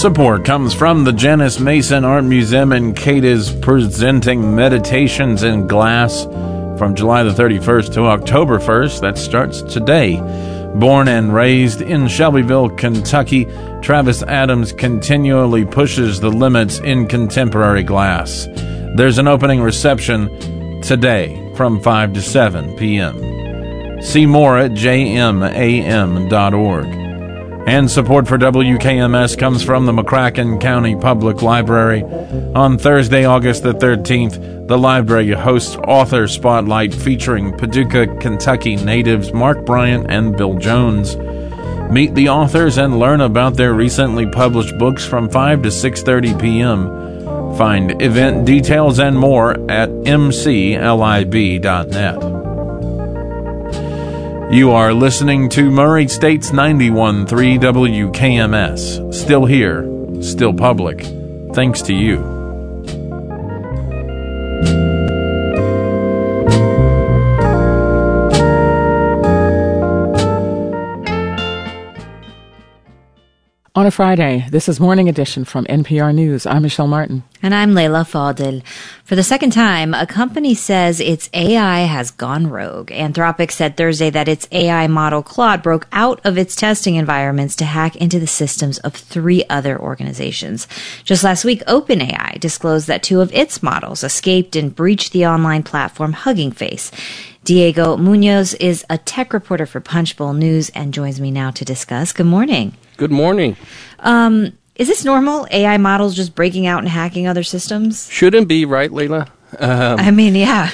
Support comes from the Janice Mason Art Museum, and Kate is presenting Meditations in Glass from July the 31st to October 1st. That starts today. Born and raised in Shelbyville, Kentucky, Travis Adams continually pushes the limits in contemporary glass. There's an opening reception today from 5 to 7 p.m. See more at jmam.org. And support for WKMS comes from the McCracken County Public Library. On Thursday, August the 13th, the library hosts Author Spotlight featuring Paducah, Kentucky natives Mark Bryant and Bill Jones. Meet the authors and learn about their recently published books from 5 to 6:30 p.m. Find event details and more at mclib.net. You are listening to Murray State's 91.3 WKMS. Still here, still public. Thanks to you. On a Friday, this is Morning Edition from NPR News. I'm Michelle Martin. And I'm Layla Fadel. For the second time, a company says its AI has gone rogue. Anthropic said Thursday that its AI model Claude broke out of its testing environments to hack into the systems of 3 other organizations. Just last week, OpenAI disclosed that 2 of its models escaped and breached the online platform Hugging Face. Diego Munoz is a tech reporter for Punchbowl News and joins me now to discuss. Good morning. Good morning. Is this normal? AI models just breaking out and hacking other systems? Shouldn't be, right, Layla? Yeah.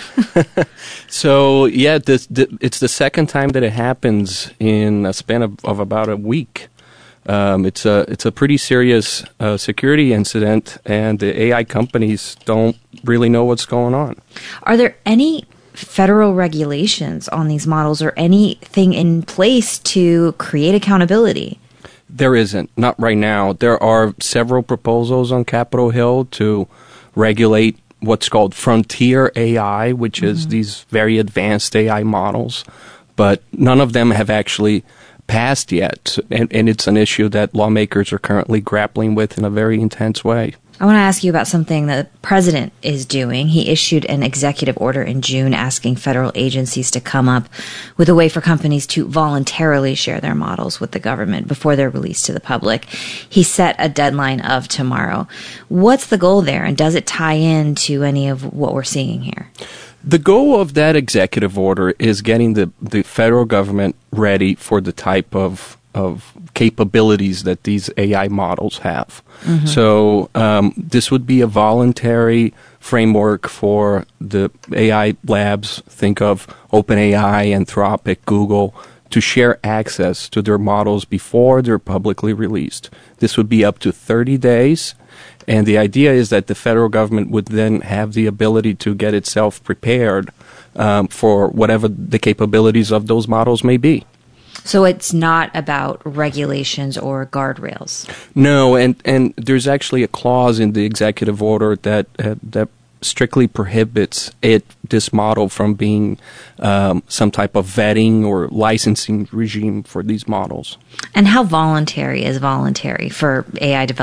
So, yeah, it's the second time that it happens in a span of about a week. It's a pretty serious security incident, and the AI companies don't really know what's going on. Are there any federal regulations on these models or anything in place to create accountability? There isn't, not right now. There are several proposals on Capitol Hill to regulate what's called frontier AI, which is these very advanced AI models, but none of them have actually passed yet, and it's an issue that lawmakers are currently grappling with in a very intense way. I want to ask you about something the president is doing. He issued an executive order in June asking federal agencies to come up with a way for companies to voluntarily share their models with the government before they're released to the public. He set a deadline of tomorrow. What's the goal there, and does it tie into any of what we're seeing here? The goal of that executive order is getting the federal government ready for the type of capabilities that these AI models have. So this would be a voluntary framework for the AI labs, think of OpenAI, Anthropic, Google, to share access to their models before they're publicly released. This would be up to 30 days. And the idea is that the federal government would then have the ability to get itself prepared for whatever the capabilities of those models may be. So it's not about regulations or guardrails? No, and there's actually a clause in the executive order that strictly prohibits this model from being some type of vetting or licensing regime for these models. And how voluntary is voluntary for AI development?